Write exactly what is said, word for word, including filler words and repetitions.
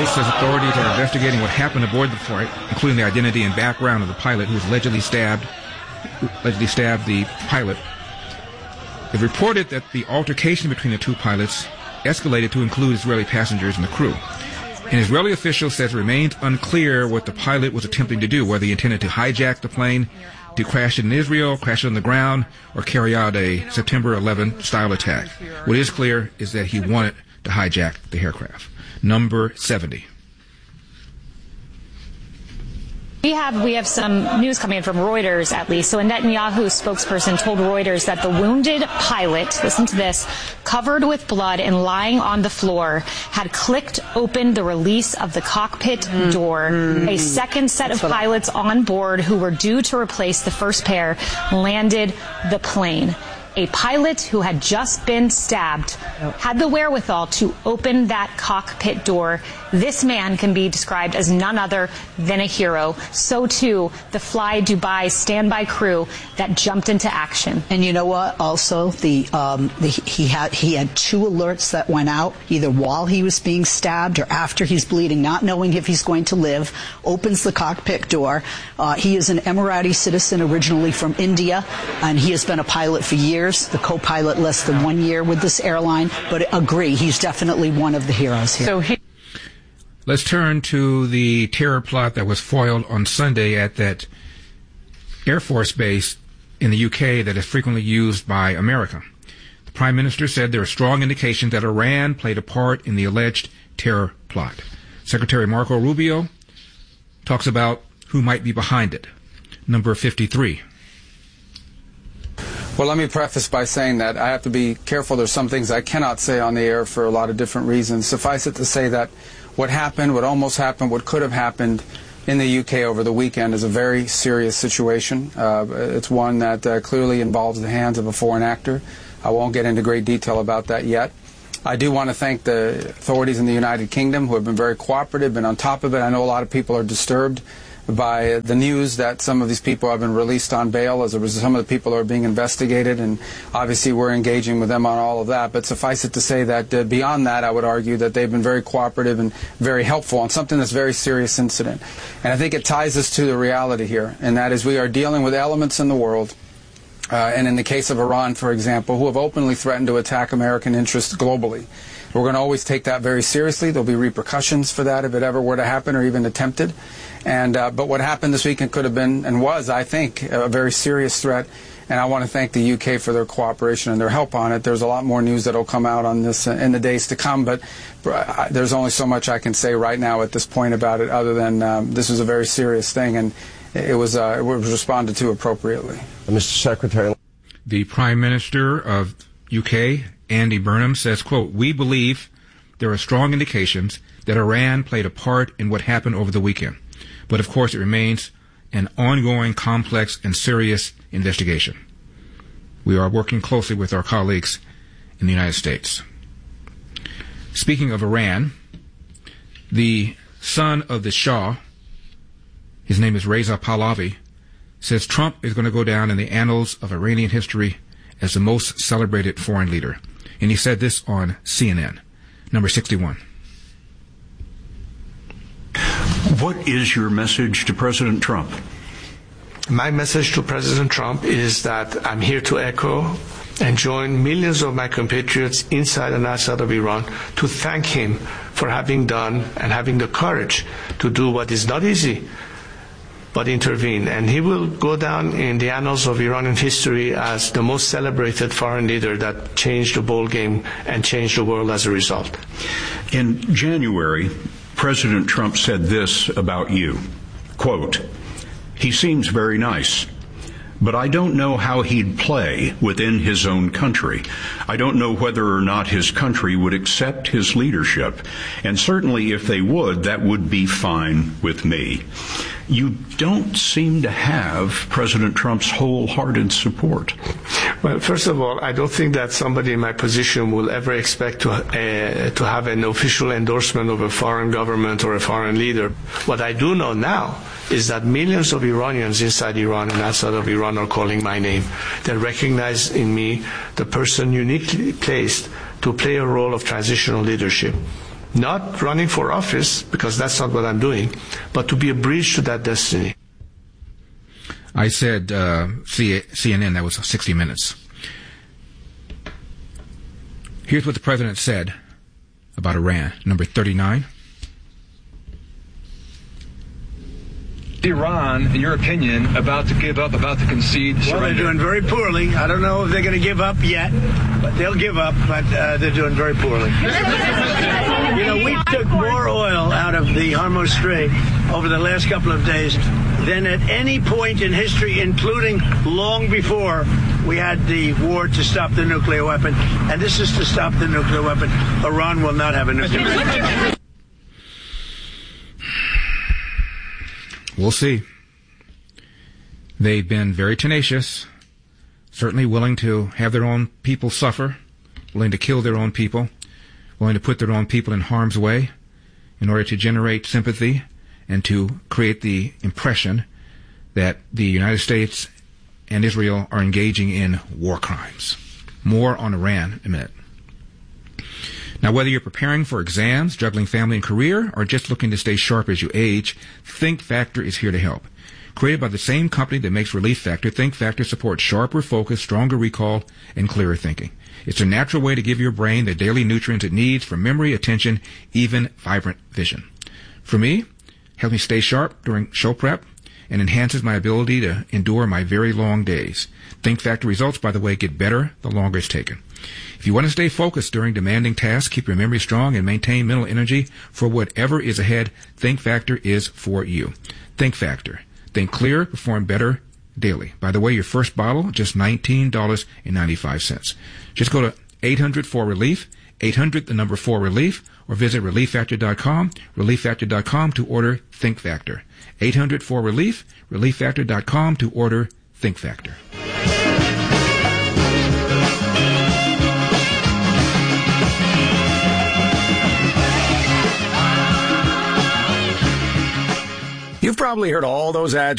says authorities are investigating what happened aboard the flight, including the identity and background of the pilot who was allegedly stabbed, allegedly stabbed the pilot. It reported that the altercation between the two pilots escalated to include Israeli passengers and the crew. An Israeli official says it remains unclear what the pilot was attempting to do, whether he intended to hijack the plane, to crash it in Israel, crash it on the ground, or carry out a September eleventh style attack. What is clear is that he wanted to hijack the aircraft. Number seventy. We have we have some news coming in from Reuters, at least. So a Netanyahu spokesperson told Reuters that the wounded pilot, listen to this, covered with blood and lying on the floor, had clicked open the release of the cockpit mm. door. Mm. A second set That's of pilots I- on board who were due to replace the first pair landed the plane. A pilot who had just been stabbed had the wherewithal to open that cockpit door. This man can be described as none other than a hero. So, too, the Fly Dubai standby crew that jumped into action. And you know what? Also, the, um, the he had he had two alerts that went out, either while he was being stabbed or after he's bleeding, not knowing if he's going to live, opens the cockpit door. Uh, he is an Emirati citizen originally from India, and he has been a pilot for years. The co-pilot less than one year with this airline, but agree, he's definitely one of the heroes here. So he- Let's turn to the terror plot that was foiled on Sunday at that Air Force base in the U K that is frequently used by America. The Prime Minister said there are strong indications that Iran played a part in the alleged terror plot. Secretary Marco Rubio talks about who might be behind it. Number fifty-three. Well, let me preface by saying that I have to be careful. There's some things I cannot say on the air for a lot of different reasons. Suffice it to say that what happened, what almost happened, what could have happened in the U K over the weekend is a very serious situation. Uh, it's one that uh, clearly involves the hands of a foreign actor. I won't get into great detail about that yet. I do want to thank the authorities in the United Kingdom who have been very cooperative, been on top of it. I know a lot of people are disturbed by the news that some of these people have been released on bail, as a result, some of the people are being investigated, and obviously we're engaging with them on all of that. But suffice it to say that uh, beyond that, I would argue that they've been very cooperative and very helpful on something that's a very serious incident. And I think it ties us to the reality here, and that is we are dealing with elements in the world, uh, and in the case of Iran, for example, who have openly threatened to attack American interests globally. We're going to always take that very seriously. There'll be repercussions for that if it ever were to happen or even attempted. And uh, but what happened this weekend could have been and was, I think, a very serious threat. And I want to thank the U K for their cooperation and their help on it. There's a lot more news that will come out on this in the days to come. But there's only so much I can say right now at this point about it, other than um, this was a very serious thing, and it was uh, it was responded to appropriately. Mister Secretary, the Prime Minister of U K, Andy Burnham, says, quote, "We believe there are strong indications that Iran played a part in what happened over the weekend. But, of course, it remains an ongoing, complex, and serious investigation. We are working closely with our colleagues in the United States." Speaking of Iran, the son of the Shah, his name is Reza Pahlavi, says Trump is going to go down in the annals of Iranian history as the most celebrated foreign leader. And he said this on C N N. Number sixty-one. What is your message to President Trump? My message to President Trump is that I'm here to echo and join millions of my compatriots inside and outside of Iran to thank him for having done and having the courage to do what is not easy, but intervene. And he will go down in the annals of Iranian history as the most celebrated foreign leader that changed the ball game and changed the world as a result. In January, President Trump said this about you, quote, "He seems very nice, but I don't know how he'd play within his own country. I don't know whether or not his country would accept his leadership, and certainly if they would, that would be fine with me." You don't seem to have President Trump's wholehearted support. Well, first of all, I don't think that somebody in my position will ever expect to uh, to have an official endorsement of a foreign government or a foreign leader. What I do know now is that millions of Iranians inside Iran and outside of Iran are calling my name. They recognize in me the person uniquely placed to play a role of transitional leadership. not running for office, because that's not what I'm doing, but to be a bridge to that destiny. I said uh, C- CNN, that was sixty minutes. Here's what the president said about Iran. Number thirty-nine. Iran, in your opinion, about to give up, about to concede, surrender? Well, they're doing very poorly. I don't know if they're going to give up yet, but they'll give up, but uh, they're doing very poorly. You know, we took more oil out of the Hormuz Strait over the last couple of days than at any point in history, including long before we had the war to stop the nuclear weapon. And this is to stop the nuclear weapon. Iran will not have a nuclear weapon. We'll see. They've been very tenacious, certainly willing to have their own people suffer, willing to kill their own people, willing to put their own people in harm's way in order to generate sympathy and to create the impression that the United States and Israel are engaging in war crimes. More on Iran in a minute. Now, whether you're preparing for exams, juggling family and career, or just looking to stay sharp as you age, Think Factor is here to help. Created by the same company that makes Relief Factor, Think Factor supports sharper focus, stronger recall, and clearer thinking. It's a natural way to give your brain the daily nutrients it needs for memory, attention, even vibrant vision. For me, it helps me stay sharp during show prep and enhances my ability to endure my very long days. Think Factor results, by the way, get better the longer it's taken. If you want to stay focused during demanding tasks, keep your memory strong, and maintain mental energy for whatever is ahead, Think Factor is for you. Think Factor. Think clear, perform better daily. By the way, your first bottle, just nineteen dollars and ninety-five cents. Just go to eight hundred four relief, eight hundred, the number four relief, or visit relief factor dot com, relief factor dot com to order Think Factor. eight hundred four relief, relief factor dot com to order Think Factor. You've probably heard all those ads